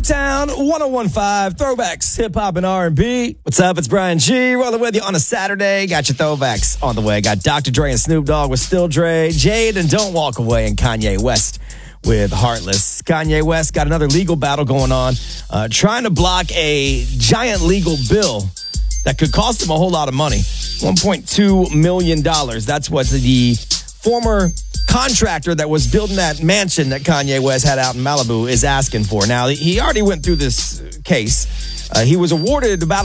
Motown 101.5, throwbacks, hip-hop, and R&B. What's up? It's Brian G. Rolling with you on a Saturday. Got your throwbacks on the way. Got Dr. Dre and Snoop Dogg with Still Dre, Jade and Don't Walk Away, and Kanye West with Heartless. Kanye West got another legal battle going on, trying to block a giant legal bill that could cost him a whole lot of money. $1.2 million. That's what the former contractor that was building that mansion that Kanye West had out in Malibu is asking for. Now, he already went through this case. He was awarded about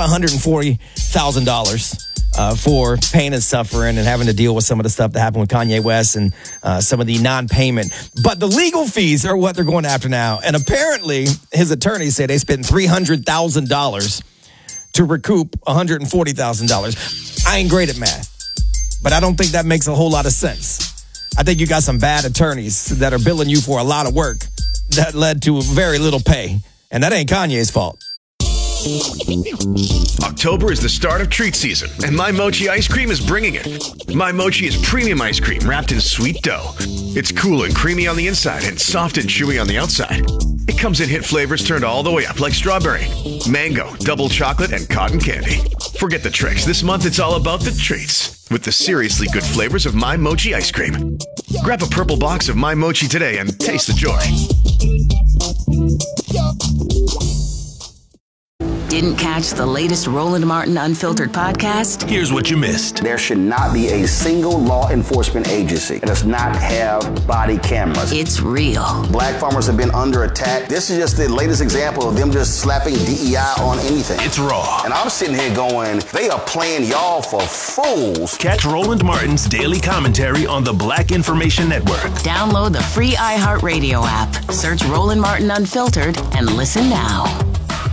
$140,000 for pain and suffering and having to deal with some of the stuff that happened with Kanye West and some of the non-payment. But the legal fees are what they're going after now. And apparently, his attorneys say they spent $300,000 to recoup $140,000. I ain't great at math, but I don't think that makes a whole lot of sense. I think you got some bad attorneys that are billing you for a lot of work that led to very little pay. And that ain't Kanye's fault. October is the start of treat season, and My Mochi ice cream is bringing it. My Mochi is premium ice cream wrapped in sweet dough. It's cool and creamy on the inside and soft and chewy on the outside. It comes in hit flavors turned all the way up like strawberry, mango, double chocolate, and cotton candy. Forget the tricks. This month it's all about the treats with the seriously good flavors of My Mochi ice cream. Grab a purple box of My Mochi today and taste the joy. Didn't catch the latest Roland Martin Unfiltered podcast? Here's what you missed. There should not be a single law enforcement agency that does not have body cameras. It's real. Black farmers have been under attack. This is just the latest example of them just slapping DEI on anything. It's raw. And I'm sitting here going, they are playing y'all for fools. Catch Roland Martin's daily commentary on the Black Information Network. Download the free iHeartRadio app. Search Roland Martin Unfiltered and listen now.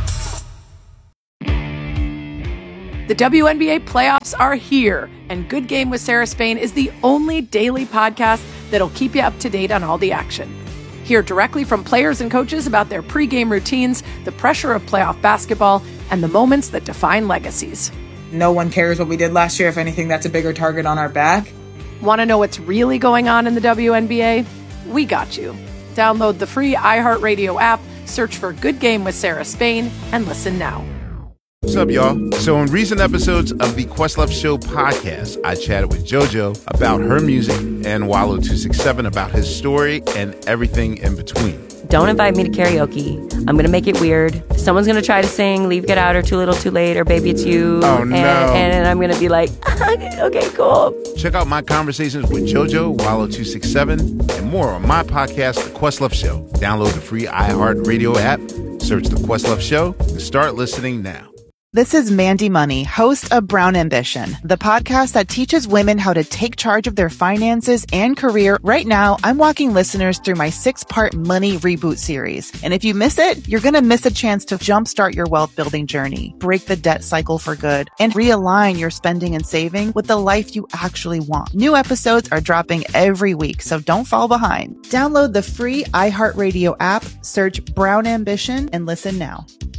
The WNBA playoffs are here, and Good Game with Sarah Spain is the only daily podcast that'll keep you up to date on all the action. Hear directly from players and coaches about their pregame routines, the pressure of playoff basketball, and the moments that define legacies. No one cares what we did last year. If anything, that's a bigger target on our back. Want to know what's really going on in the WNBA? We got you. Download the free iHeartRadio app, search for Good Game with Sarah Spain, and listen now. What's up, y'all? So in recent episodes of the Questlove Show podcast, I chatted with JoJo about her music and Wallo267 about his story and everything in between. Don't invite me to karaoke. I'm going to make it weird. Someone's going to try to sing Leave, Get Out, or Too Little, Too Late, or Baby It's You. Oh, no. And I'm going to be like, okay, cool. Check out my conversations with JoJo, Wallo267, and more on my podcast, The Questlove Show. Download the free iHeartRadio app, search The Questlove Show, and start listening now. This is Mandy Money, host of Brown Ambition, the podcast that teaches women how to take charge of their finances and career. Right now, I'm walking listeners through my 6-part Money Reboot series. And if you miss it, you're going to miss a chance to jumpstart your wealth building journey, break the debt cycle for good, and realign your spending and saving with the life you actually want. New episodes are dropping every week, so don't fall behind. Download the free iHeartRadio app, search Brown Ambition, and listen now.